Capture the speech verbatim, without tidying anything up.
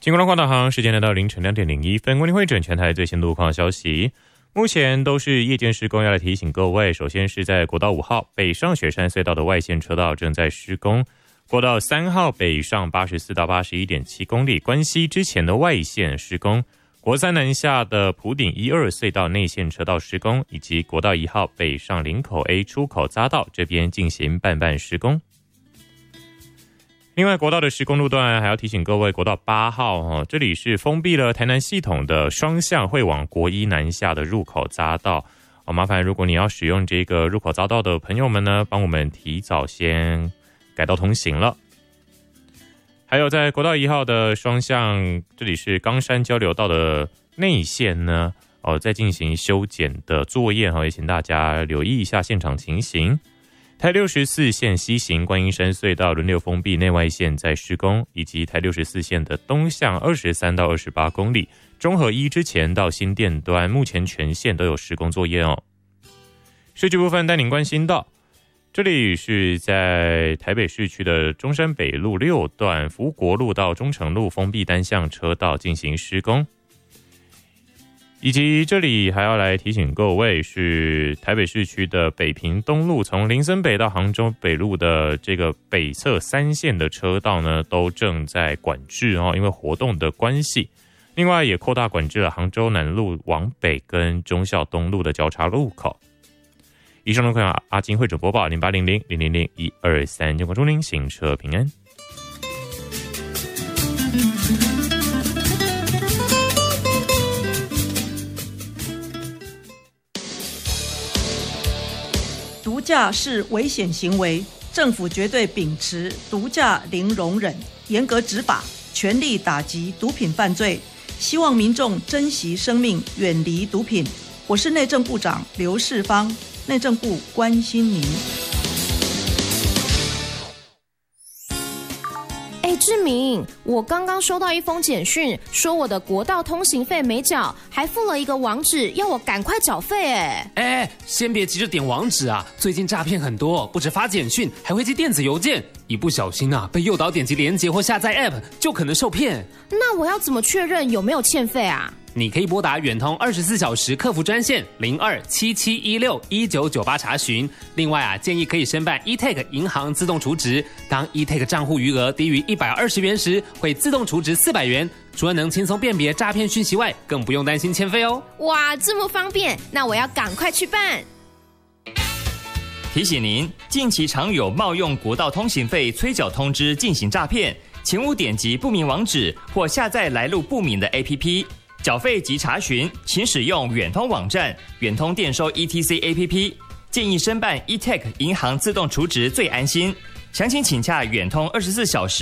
金光广导航时间来到凌晨两点零一分，为您汇整全台最新路况消息。目前都是夜间施工，要来提醒各位，首先是在国道五号北上雪山隧道的外线车道正在施工，国道三号北上八十四到八十一点七公里关西之前的外线施工，国三南下的埔顶一二隧道内线车道施工，以及国道一号北上林口 A 出口匝道这边进行半半施工。另外，国道的施工路段还要提醒各位，国道八号、哦、这里是封闭了台南系统的双向会往国一南下的入口匝道、哦、麻烦如果你要使用这个入口匝道的朋友们呢，帮我们提早先改道通行了。还有在国道一号的双向，这里是冈山交流道的内线呢，哦，在进行修剪的作业、哦、也请大家留意一下现场情形。台六十四线西行观音山隧道轮流封闭内外线在施工，以及台六十四线的东向二十三到二十八公里，中和一之前到新店端，目前全线都有施工作业哦。市区部分带您关心到，这里是在台北市区的中山北路六段福国路到中城路封闭单向车道进行施工。以及这里还要来提醒各位，是台北市区的北平东路从林森北到杭州北路的这个北侧三线的车道呢，都正在管制哦，因为活动的关系。另外也扩大管制了杭州南路往北跟忠孝东路的交叉路口。以上的看阿金会者播报零八零零零零零一二三，监管中您行车平安。 毒驾是危险行为，政府绝对秉持毒驾零容忍，严格执法，全力打击毒品犯罪。希望民众珍惜生命，远离毒品。我是内政部长刘世芳，内政部关心您。 志明，我刚刚收到一封简讯，说我的国道通行费没缴，还附了一个网址，要我赶快缴费。哎哎，先别急着点网址啊！最近诈骗很多，不止发简讯，还会寄电子邮件，一不小心啊，被诱导点击连结或下载 App， 就可能受骗。 那我要怎么确认有没有欠费啊？ 你可以拨打远通二十四小时客服专线零二七七一六一九九八查询。另外啊，建议可以申办 eTag 银行自动储值，当 eTag 账户余额低于一百二十元时，会自动储值四百元。除了能轻松辨别诈骗讯息外，更不用担心欠费哦。 哇，这么方便，那我要赶快去办。 提醒您，近期常有冒用国道通行费催缴通知进行诈骗，请勿点击不明网址或下载来路不明的 A P P。缴费及查询，请使用远通网站、远通电收 E T C A P P。建议申办 eTag 银行自动储值最安心。详情请洽远通二十四小时